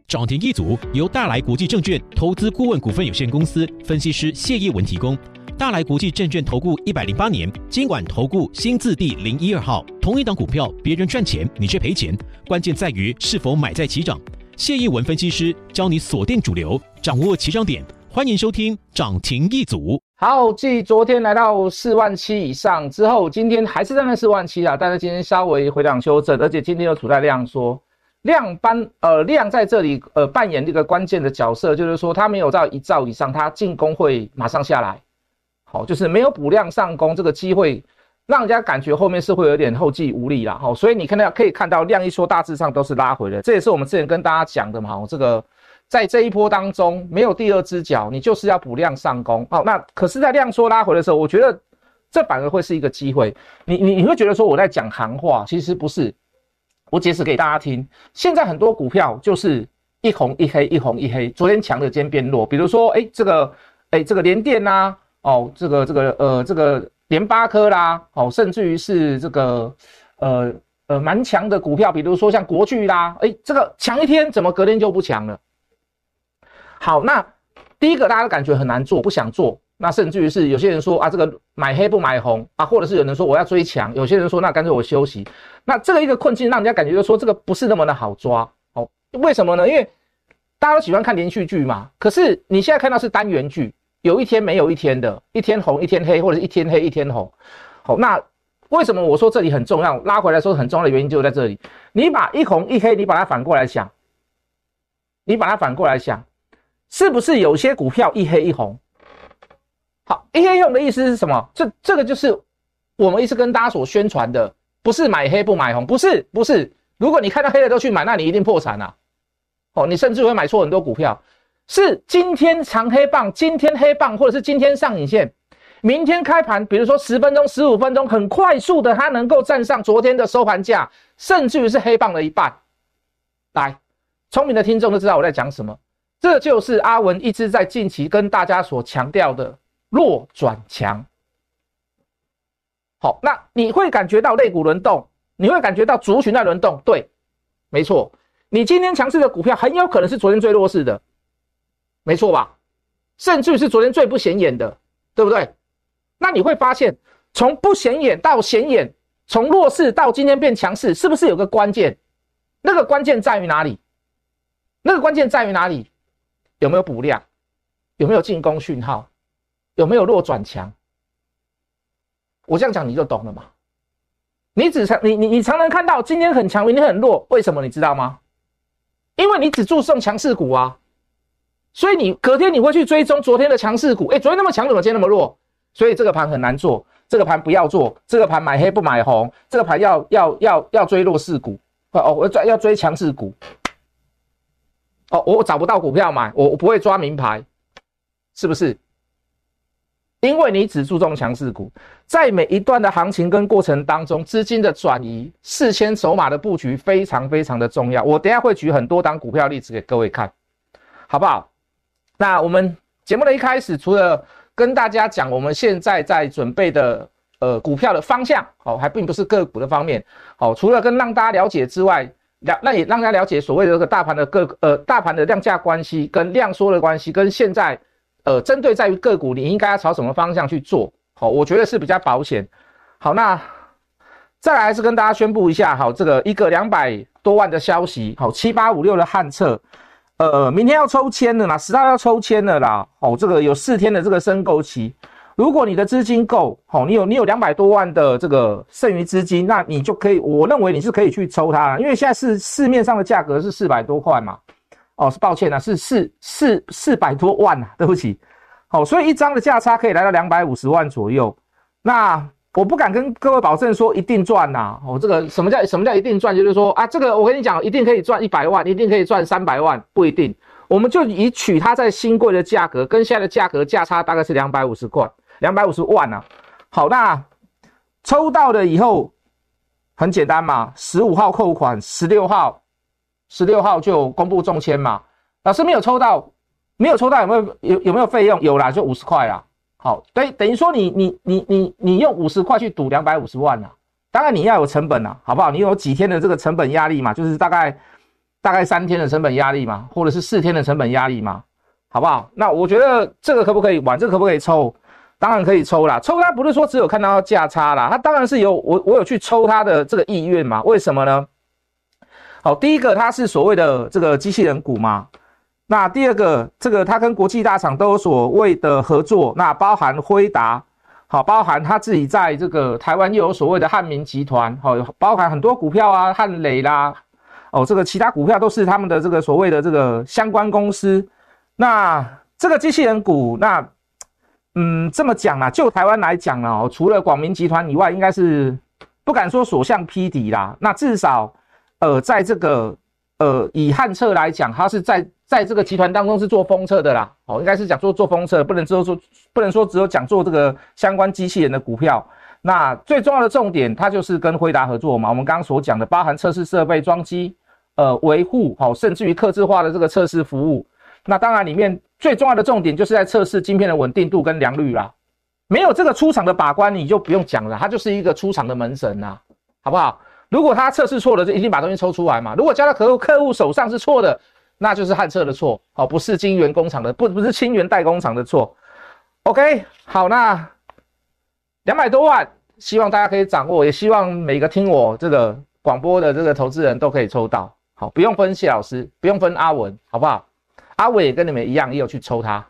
涨停一族由大来国际证券投资顾问股份有限公司分析师谢义文提供。大来国际证券投顾108年金管投顾新字第012号。同一档股票，别人赚钱，你却赔钱，关键在于是否买在起涨。谢义文分析师教你锁定主流，掌握起涨点。欢迎收听涨停一族。 好，继昨天来到47000以上之后，今天还是在那47000啊，但是今天稍微回档修正，而且今天又处在量缩。量在这里扮演这个关键的角色，就是说它没有到1兆以上，它进攻会马上下来。好，就是没有补量上攻，这个机会让人家感觉后面是会有点后继无力啦。好，所以你可以看到量一缩，大致上都是拉回的，这也是我们之前跟大家讲的嘛。这个在这一波当中没有第二只脚，你就是要补量上攻。好，那可是在量缩拉回的时候，我觉得这反而会是一个机会。你会觉得说我在讲行话，其实不是。我解释给大家听，现在很多股票就是一红一黑，一红一黑，昨天强的今天变弱。比如说，这个联电啦，这个联发科啦，甚至于是这个蛮强的股票，比如说像国巨啦，这个强一天，怎么隔天就不强了？好，那第一个大家感觉很难做，不想做。那甚至于是有些人说啊，这个买黑不买红啊，或者是有人说我要追强，有些人说那干脆我休息。那这个一个困境让人家感觉就是说这个不是那么的好抓。为什么呢？因为大家都喜欢看连续剧嘛，可是你现在看到是单元剧，有一天没有一天的，一天红一天黑，或者是一天黑一天红。好，那为什么我说这里很重要，拉回来说很重要的原因就在这里。你把一红一黑，你把它反过来想，是不是有些股票一黑一红？好，一黑一红的意思是什么？这个就是我们一直跟大家所宣传的，不是买黑不买红，不是。如果你看到黑的都去买，那你一定破产啊！你甚至会买错很多股票。是今天长黑棒，今天黑棒，或者是今天上影线，明天开盘，比如说10分钟、15分钟，很快速的，它能够站上昨天的收盘价，甚至于是黑棒的一半。来，聪明的听众都知道我在讲什么。这就是阿文一直在近期跟大家所强调的。弱转强。好，那你会感觉到类股轮动，你会感觉到族群在轮动，对，没错。你今天强势的股票很有可能是昨天最弱势的，没错吧？甚至是昨天最不显眼的，对不对？那你会发现，从不显眼到显眼，从弱势到今天变强势，是不是有个关键？那个关键在于哪里？有没有补量？有没有进攻讯号？有没有弱转强？我这样讲你就懂了嘛？你常常看到今天很强，明天很弱，为什么你知道吗？因为你只注重强势股啊，所以你隔天你会去追踪昨天的强势股。昨天那么强，怎么今天那么弱？所以这个盘很难做，这个盘不要做，这个盘买黑不买红，这个盘要追弱势股，我要追强势股。我找不到股票买，我不会抓名牌，是不是？因为你只注重强势股，在每一段的行情跟过程当中，资金的转移、事先筹码的布局非常非常的重要。我等一下会举很多档股票例子给各位看，好不好？那我们节目的一开始，除了跟大家讲我们现在在准备的股票的方向，还并不是个股的方面，除了让大家了解之外，那也让大家了解所谓的这个大盘的量价关系跟量缩的关系，跟现在。针对在于个股，你应该要朝什么方向去做？好，我觉得是比较保险。好，那再来是跟大家宣布一下，好，这个一个200多万的消息，好，7856的汉测，明天要抽签了啦，10号要抽签了啦。好，这个有4天的这个申购期，如果你的资金够，好，你有200多万的这个剩余资金，那你就可以，我认为你是可以去抽它，因为现在市面上的价格是400多块嘛。是抱歉啊，是400多万啊，对不起。好，所以一张的价差可以来到250万左右。那我不敢跟各位保证说一定赚呐。这个什么叫一定赚？就是说啊，这个我跟你讲，一定可以赚100万，一定可以赚300万，不一定。我们就以取它在新贵的价格跟现在的价格价差大概是250万啊。好，那抽到了以后很简单嘛，15号扣款，16号就公布中签嘛。老师没有抽到有没有费用？有啦，就50块啦。好，等于说你用50块去赌250万啦。当然你要有成本啦，好不好？你有几天的这个成本压力嘛，就是大概大概3天的成本压力嘛，或者是4天的成本压力嘛，好不好？那我觉得这个可不可以玩？这个可不可以抽？当然可以抽啦。抽它不是说只有看到价差啦，它当然是有我有去抽它的这个意愿嘛。为什么呢？好，第一个它是所谓的这个机器人股嘛。那第二个，这个它跟国际大厂都有所谓的合作，那包含辉达，好，包含他自己在这个台湾又有所谓的汉民集团，好，包含很多股票啊，汉磊啦，哦，这个其他股票都是他们的这个所谓的这个相关公司。那这个机器人股，那这么讲啦，就台湾来讲啦，除了广明集团以外，应该是不敢说所向披靡啦。那至少在这个以汉测来讲，它是在这个集团当中是做封测的啦，应该是讲做封测，不能说只有讲做这个相关机器人的股票。那最重要的重点，它就是跟辉达合作嘛。我们刚刚所讲的，包含测试设备、装机、维护，甚至于客制化的这个测试服务。那当然里面最重要的重点就是在测试晶片的稳定度跟良率啦。没有这个出厂的把关，你就不用讲了，它就是一个出厂的门神啦，好不好？如果他测试错了，就一定把东西抽出来嘛。如果交到客户手上是错的，那就是汉测的错，不是晶圆工厂的，不是晶圆代工厂的错。OK， 好，那200多万，希望大家可以掌握，也希望每个听我这个广播的这个投资人都可以抽到。好，不用分谢老师，不用分阿文，好不好？阿伟也跟你们一样，也有去抽它。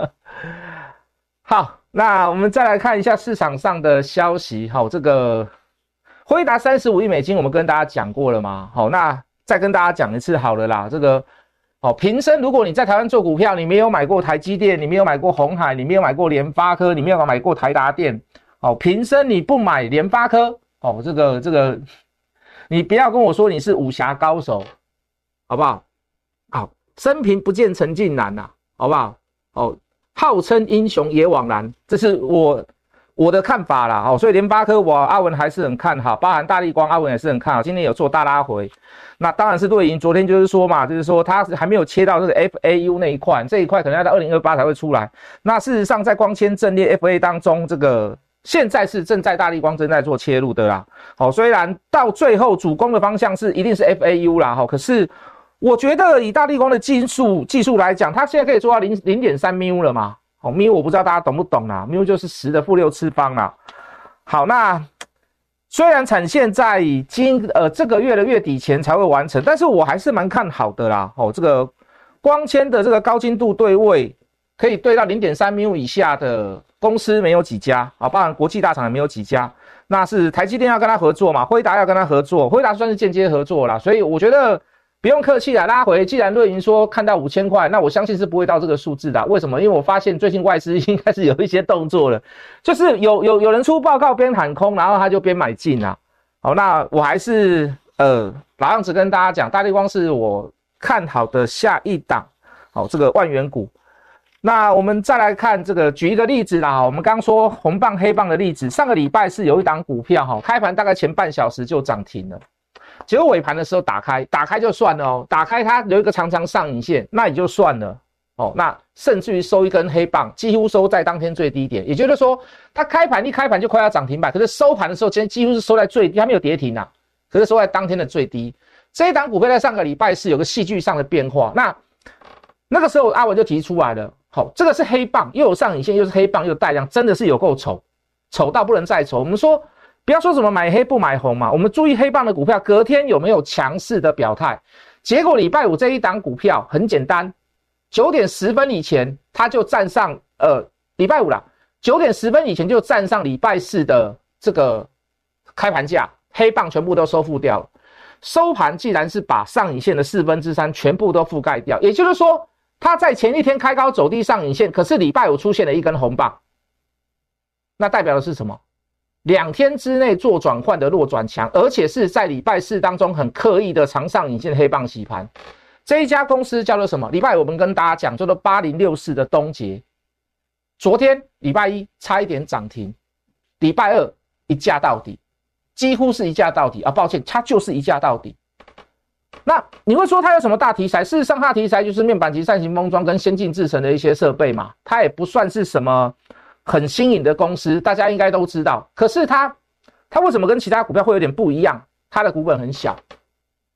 好，那我们再来看一下市场上的消息。好，这个辉达35亿美金，我们跟大家讲过了嘛？好，那再跟大家讲一次好了啦。这个平生如果你在台湾做股票，你没有买过台积电，你没有买过鸿海，你没有买过联发科，你没有买过台达电，平生你不买联发科，这个，你不要跟我说你是武侠高手，好不好？好。生平不见陈近南呐，好不好？号称英雄也枉然，这是我的看法啦。所以联发科阿文还是很看好，包含大立光阿文也是很看好。今天有做大拉回，那当然是瑞银昨天就是说嘛，就是说它还没有切到这个 FAU 那一块，这一块可能要到2028才会出来。那事实上在光纤阵列 FA 当中，这个现在是正在大立光正在做切入的啦。虽然到最后主攻的方向是一定是 FAU 啦，可是我觉得以大立光的技术来讲，它现在可以做到 0.3 μ 了嘛。μ 我不知道大家懂不懂啦，μ 就是10的负6次方啦。好，那虽然产线在这个月的月底前才会完成，但是我还是蛮看好的啦。这个光纤的这个高精度对位可以对到 0.3 μ 以下的公司没有几家包含国际大厂也没有几家。那是台积电要跟他合作嘛，辉达要跟他合作，辉达算是间接合作啦，所以我觉得不用客气啦，拉回。既然瑞银说看到5000块，那我相信是不会到这个数字的。为什么？因为我发现最近外资应该是有一些动作了，就是有人出报告边喊空，然后他就边买进啊。好，那我还是老样子跟大家讲，大立光是我看好的下一档，好，这个万元股。那我们再来看这个，举一个例子啦。我们刚说红棒黑棒的例子，上个礼拜是有一档股票开盘大概前半小时就涨停了。结果尾盘的时候打开就算了打开它有一个长长上影线，那也就算了那甚至于收一根黑棒，几乎收在当天最低点，也就是说它一开盘就快要涨停板，可是收盘的时候今天几乎是收在最低，它没有跌停啊，可是收在当天的最低。这一档股票在上个礼拜是有个戏剧上的变化，那个时候阿文就提出来了，这个是黑棒，又有上影线，又是黑棒，又有带量，真的是有够丑到不能再丑。我们说不要说什么买黑不买红嘛，我们注意黑棒的股票隔天有没有强势的表态。结果礼拜五这一档股票很简单，9点10分以前它就站上礼拜五啦，9点10分以前就站上礼拜四的这个开盘价，黑棒全部都收复掉了。收盘既然是把上影线的3/4全部都覆盖掉，也就是说它在前一天开高走低上影线，可是礼拜五出现了一根红棒，那代表的是什么？2天之内做转换的弱转强，而且是在礼拜四当中很刻意的长上影线黑棒洗盘。这一家公司叫做什么？礼拜五我们跟大家讲叫做8064的东杰，昨天礼拜一差一点涨停，礼拜二一价到底，几乎是一价到底抱歉，它就是一价到底。那你会说它有什么大题材？事实上它的题材就是面板及扇形封装跟先进制程的一些设备嘛，它也不算是什么很新颖的公司，大家应该都知道。可是它为什么跟其他股票会有点不一样？它的股本很小，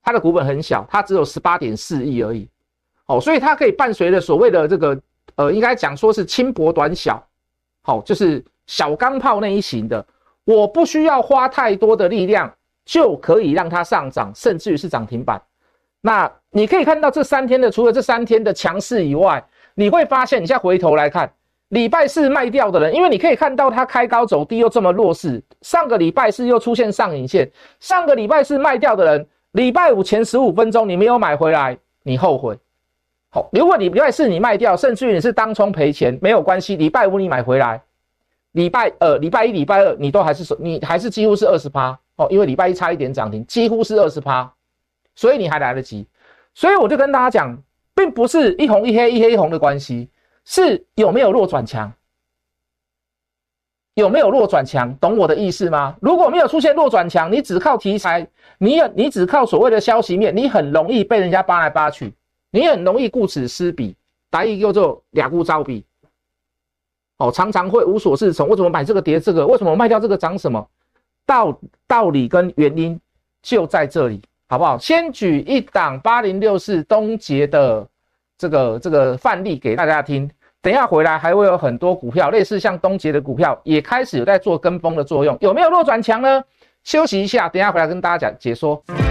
它的股本很小，它只有 18.4 亿而已。所以它可以伴随着所谓的这个应该讲说是轻薄短小，就是小钢炮那一型的，我不需要花太多的力量就可以让它上涨，甚至于是涨停板。那你可以看到这3天的，除了这3天的强势以外，你会发现，你现在回头来看，礼拜四卖掉的人，因为你可以看到它开高走低又这么弱势，上个礼拜四又出现上影线，上个礼拜四卖掉的人，礼拜五前15分钟你没有买回来，你后悔。如果礼拜四你卖掉，甚至于你是当冲赔钱，没有关系，礼拜五你买回来，礼拜一、礼拜二你还是几乎是 20%， 因为礼拜一差一点涨停，几乎是 20%， 所以你还来得及。所以我就跟大家讲，并不是一红一黑一黑一红的关系，是有没有弱转强，有没有弱转强，懂我的意思吗？如果没有出现弱转强，你只靠题材，你只靠所谓的消息面，你很容易被人家扒来扒去，你很容易顾此失彼，台语叫做两顾招彼。常常会无所适从，为什么买这个跌这个？为什么卖掉这个涨什么？道理跟原因就在这里，好不好？先举一档8064东捷的这个范例给大家听。等一下回来还会有很多股票，类似像东捷的股票也开始有在做跟风的作用，有没有弱转强呢？休息一下，等一下回来跟大家解说。